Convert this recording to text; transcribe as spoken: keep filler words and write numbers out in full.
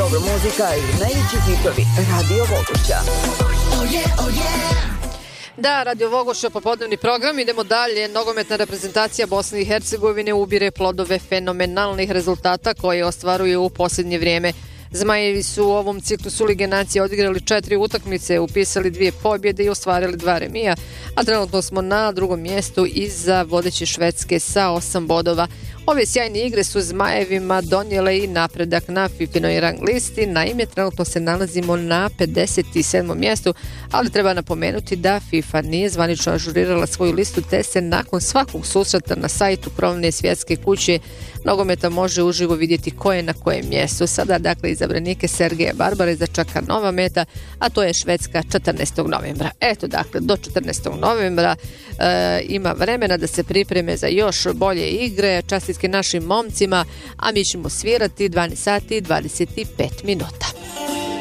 Dobro muzika i najveći hitovi Radio Vogošća. Da, Radio Vogošća, popodnevni program. Idemo dalje. Nogometna reprezentacija Bosne i Hercegovine ubire plodove fenomenalnih rezultata koje ostvaruju u posljednje vrijeme. Zmajevi su u ovom ciklusu Lige nacija odigrali četiri utakmice, upisali dvije pobjede i ostvarili dva remija, a trenutno smo na drugom mjestu iza vodeće Švedske sa osam bodova. Ove sjajne igre su Zmajevima donijele i napredak na Fifinoj rang listi. Naime, trenutno se nalazimo na pedeset sedmom mjestu, ali treba napomenuti da FIFA nije zvanično ažurirala svoju listu, te se nakon svakog susreta na sajtu krovne svjetske kuće nogometa može uživo vidjeti ko je na kojem mjestu. Sada, dakle, izabranike Sergeja Barbareza čeka nova meta, a to je Švedska četrnaestog novembra. Eto, dakle, do četrnaestog novembra e, ima vremena da se pripreme za još bolje igre. Častitke našim momcima, a mi ćemo svirati dvanaest sati i dvadeset pet minuta.